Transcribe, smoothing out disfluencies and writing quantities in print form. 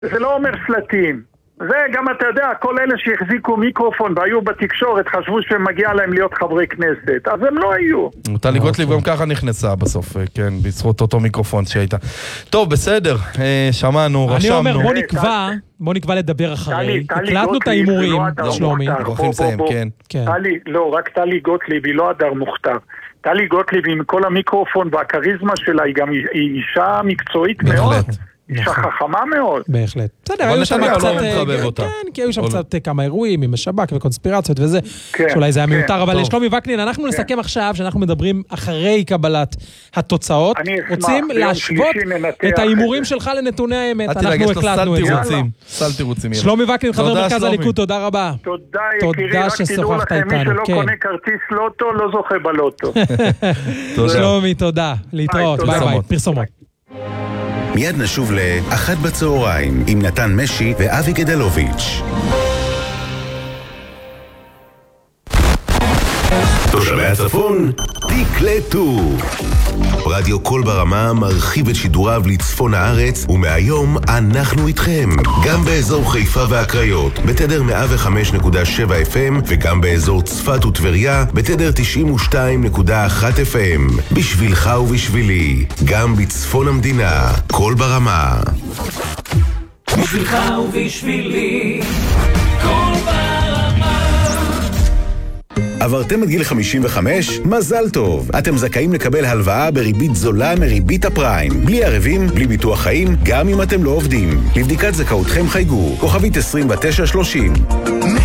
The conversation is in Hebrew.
זה לא אומר סלטים. זה גם אתה יודע, כל אלה שהחזיקו מיקרופון והיו בתקשורת חשבו שמגיע להם להיות חברי כנסת, אז הם לא היו. טלי גוטליב גם ככה נכנסה בסוף, כן, בזכות אותו מיקרופון שהייתה. טוב, בסדר, שמענו, רשמנו. אני אומר, בוא נקבע לדבר אחרי. הקלטנו את האימורים, שלומי. לא, רק טלי גוטליב היא לא הדר מוכתר. טלי גוטליב עם כל המיקרופון והקריזמה שלה, היא גם אישה מקצועית מאוד. אישה חכמה מאוד. בהחלט. בסדר, היו שם קצת... כן, כי היו שם קצת כמה אירועים עם השב"כ וקונספירציות וזה, שאולי זה היה מיותר, אבל שלומי וקנין, אנחנו נסכם עכשיו שאנחנו מדברים אחרי קבלת התוצאות, רוצים להשוות את האימורים שלך לנתוני האמת, אנחנו הקלטנו את זה. סל תירוצים. שלומי וקנין, חבר מרכז הליכוד, תודה רבה. תודה יקירי, רק תדעו לכם, מי שלא קונה כרטיס לוטו, לא זוכה בלוטו. שלומי, תודה. להתראות, ביי ביי, פרסומות. מיד נשוב לאחת בצהריים עם נתן משי ואבי גדלוביץ'. תושבי הצפון, תקלטו. רדיו קול ברמה מרחיב את שידוריו לצפון הארץ, ומהיום אנחנו איתכם. גם באזור חיפה והקריות, בתדר 105.7 FM, וגם באזור צפת וטבריה, בתדר 92.1 FM. בשבילך ובשבילי, גם בצפון המדינה, קול ברמה. בשבילך ובשבילי, קול ברמה. עברתם את גיל 55? מזל טוב! אתם זכאים לקבל הלוואה בריבית זולה מריבית הפריים. בלי ערבים, בלי ביטוח חיים, גם אם אתם לא עובדים. לבדיקת זכאותכם חייגו, כוכבית 2930.